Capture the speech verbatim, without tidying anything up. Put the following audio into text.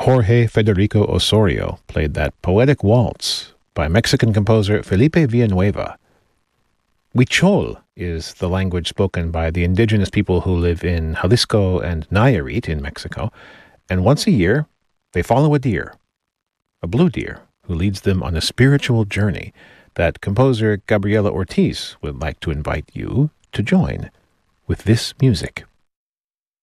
Jorge Federico Osorio played that poetic waltz by Mexican composer Felipe Villanueva. Huichol is the language spoken by the indigenous people who live in Jalisco and Nayarit in Mexico, and once a year, they follow a deer, a blue deer, who leads them on a spiritual journey that composer Gabriela Ortiz would like to invite you to join with this music.